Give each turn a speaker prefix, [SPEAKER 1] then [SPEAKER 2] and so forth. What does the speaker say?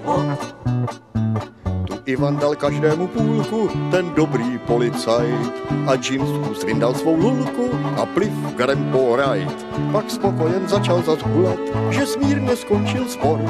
[SPEAKER 1] Tu Ivan dal každému půlku, ten dobrý policajt. A Jim z úst vyndal svou lulku a pliv garem porajt. Pak spokojen začal zas hulat, že smírně skončil spor.